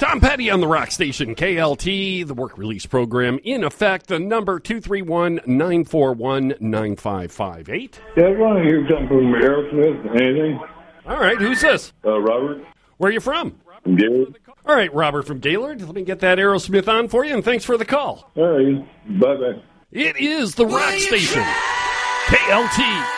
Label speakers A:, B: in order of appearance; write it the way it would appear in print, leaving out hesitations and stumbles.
A: Tom Petty on the Rock Station, KLT, the work release program in effect. The number 231-941-9558.
B: Yeah, I want to hear something from Aerosmith. Anything?
A: All right, who's this?
B: Robert.
A: Where are you from?
B: From Gaylord.
A: All right, Robert from Gaylord. Let me get that Aerosmith on for you, and thanks for the call.
B: All right. Bye-bye.
A: It is the Rock Station, KLT.